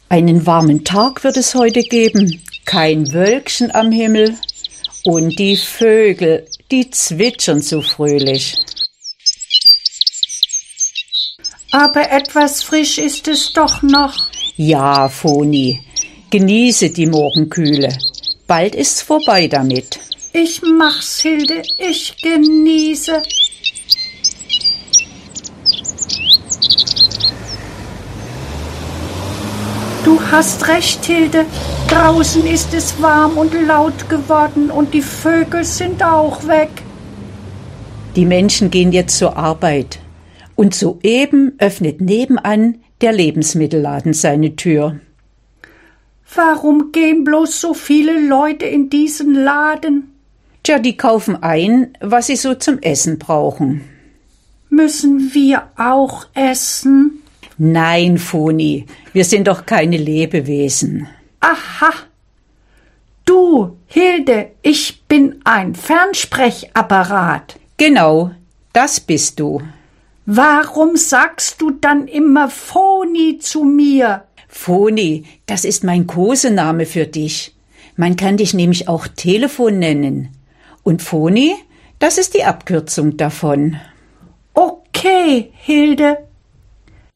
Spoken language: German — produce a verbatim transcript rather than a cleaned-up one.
Einen warmen Tag wird es heute geben, kein Wölkchen am Himmel und die Vögel, die zwitschern so fröhlich. Aber etwas frisch ist es doch noch. Ja, Foni, genieße die Morgenkühle. Bald ist's vorbei damit. Ich mach's, Hilde, ich genieße. Du hast recht, Hilde. Draußen ist es warm und laut geworden und die Vögel sind auch weg. Die Menschen gehen jetzt zur Arbeit. Und soeben öffnet nebenan der Lebensmittelladen seine Tür. Warum gehen bloß so viele Leute in diesen Laden? Tja, die kaufen ein, was sie so zum Essen brauchen. Müssen wir auch essen? Nein, Foni, wir sind doch keine Lebewesen. Aha. Du, Hilde, ich bin ein Fernsprechapparat. Genau, das bist du. Warum sagst du dann immer Foni zu mir? Foni, das ist mein Kosename für dich. Man kann dich nämlich auch Telefon nennen. Und Foni, das ist die Abkürzung davon. Okay, Hilde.